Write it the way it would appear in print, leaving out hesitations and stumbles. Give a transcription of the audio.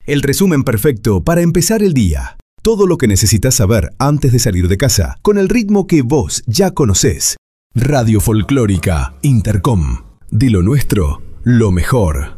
El resumen perfecto para empezar el día. Todo lo que necesitas saber antes de salir de casa, con el ritmo que vos ya conocés. Radio Folclórica Intercom. De lo nuestro, lo mejor.